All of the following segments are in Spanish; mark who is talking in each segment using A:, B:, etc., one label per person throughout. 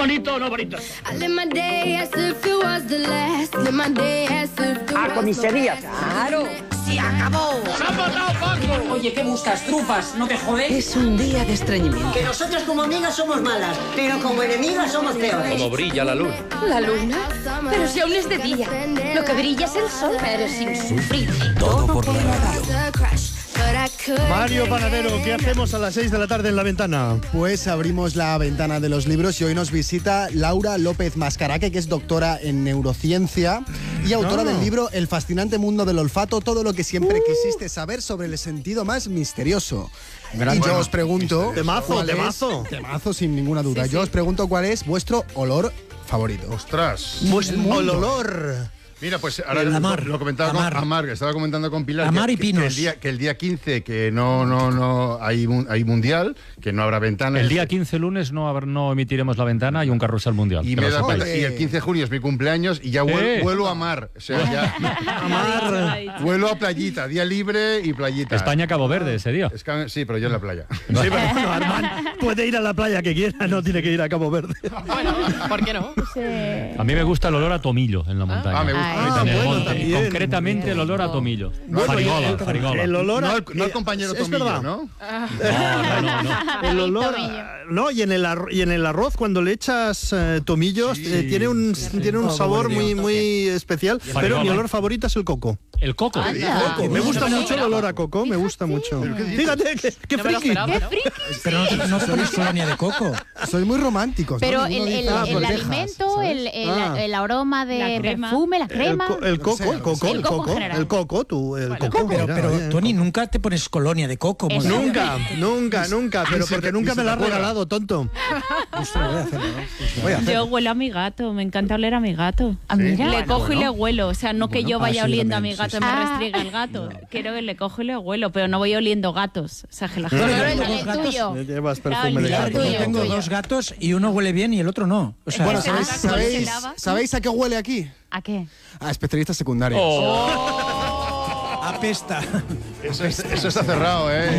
A: ¿Bonito o no bonito?
B: A comisaría, claro.
C: ¡Se acabó!
A: ¡Se ha matado Paco!
C: Oye, ¿qué buscas? ¿Trufas? ¿No te jodes?
B: Es un día de estreñimiento.
D: Que nosotras como amigas somos malas, pero como enemigas somos peores.
E: Como brilla la luna.
F: ¿La luna? Pero si aún es de día. Lo que brilla es el sol. Eres insufrible.
G: Todo por la radio.
H: Mario Panadero, ¿qué hacemos a las 6 de la tarde en La Ventana?
I: Pues abrimos la ventana de los libros y hoy nos visita Laura López Mascaraque, que es doctora en neurociencia y autora del libro El fascinante mundo del olfato, todo lo que siempre quisiste saber sobre el sentido más misterioso. Y yo os pregunto...
H: Temazo.
I: Temazo, sin ninguna duda. Yo os pregunto cuál es vuestro olor favorito.
J: ¡Ostras!
H: El olor.
J: Mira, pues ahora
G: Amar.
J: lo comentaba con Amar, que estaba comentando con Pilar.
G: Amar y pinos.
J: Que el día 15, que no hay mundial, que no habrá ventana.
E: El día 15, lunes, no emitiremos La Ventana y un carrusel mundial.
J: Y el 15 de junio es mi cumpleaños y ya vuelo a Mar. O sea, ya vuelo a playita, día libre y playita.
E: España-Cabo Verde ese día.
J: Sí, pero yo en la playa.
H: Sí, pero bueno, Armand puede ir a la playa que quiera, no tiene que ir a Cabo Verde.
K: Bueno, ¿por qué no?
E: A mí me gusta el olor a tomillo en la montaña.
J: Me gusta.
E: En el
H: bueno,
E: monte.
H: también.
E: Concretamente el olor a tomillo.
H: Bueno,
E: Farigola.
H: El olor a...
J: No el compañero
H: es
J: Tomillo,
H: verdad.
J: ¿no?
E: No.
H: El olor no, y en el arroz cuando le echas tomillos tiene un sabor muy especial, pero mi olor favorito es el coco.
E: El coco.
H: Me gusta mucho el olor a coco, me gusta mucho. Fíjate, qué
K: No me lo
H: friki.
K: esperaba, ¿no?
G: Pero no pones colonia de coco.
I: Soy muy romántico.
F: Pero
I: ¿no? Ninguno
F: el
I: dice, pues dejas,
F: alimento,
I: ¿sabes?
F: el aroma de
K: La crema.
F: perfume, la crema.
H: El coco
F: en general.
H: el coco,
G: Pero
H: mira,
G: Tony, nunca te pones colonia de coco.
F: Eso.
H: Nunca, pero porque nunca me la has regalado, tonto.
L: Yo huelo a mi gato, me encanta oler a mi gato.
F: Mira.
L: Le cojo y le huelo, o sea, no que yo vaya
I: sí,
L: oliendo
I: también,
L: a mi gato
I: sí,
L: y me restriega el gato. Quiero que le cojo y le huelo, pero no voy oliendo gatos. O sea, que la
F: Pero
L: gente...
F: el tuyo.
H: Llevas perfume de
G: Pilar,
H: gato.
G: yo tengo dos gatos y uno huele bien y el otro no. O sea,
I: Bueno,
L: se lava.
I: ¿sabéis a qué huele aquí?
F: ¿A qué?
I: A especialistas secundarios.
G: apesta.
J: Eso está cerrado, ¿eh?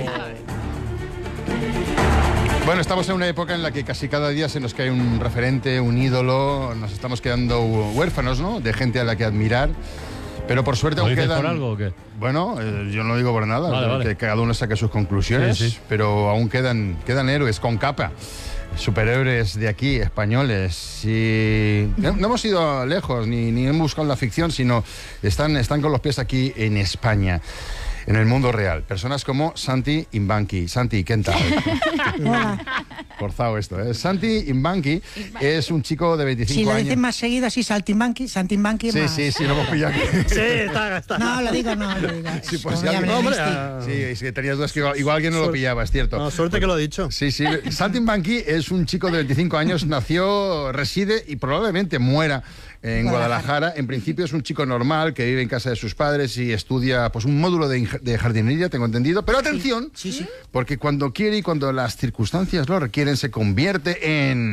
J: Bueno, estamos en una época en la que casi cada día se nos cae un referente, un ídolo, nos estamos quedando huérfanos, ¿no? De gente a la que admirar. Pero por suerte
E: ¿Lo
J: aún
E: dices
J: quedan...
E: por algo o qué?
J: Bueno, yo no lo digo por nada,
E: Vale.
J: que cada uno saque sus conclusiones,
E: Sí.
J: pero aún quedan héroes con capa, superhéroes de aquí, españoles, y no hemos ido lejos, ni hemos buscado la ficción, sino están con los pies aquí en España. En el mundo real, personas como Santi Imbanqui. Santi, ¿qué tal? Forzado esto, ¿eh? Santi Imbanqui es un chico de 25
B: Si lo
J: años.
B: dicen más seguido así, Saltimbanqui más.
J: Sí, lo hemos pillado.
H: Sí, está.
B: No, lo digo, no lo digo.
J: Sí, pues
B: Como
J: ya
B: ya me
H: hombre,
B: leíste.
J: Sí, es que tenías dudas que igual alguien no lo pillaba, es cierto.
H: No, suerte que lo he dicho.
J: Sí. Santi Imbanqui es un chico de 25 años, reside y probablemente muera en Guadalajara. En principio es un chico normal que vive en casa de sus padres y estudia pues un módulo de jardinería, tengo entendido. Pero atención,
B: Sí.
J: porque cuando quiere y cuando las circunstancias lo requieren, se convierte en...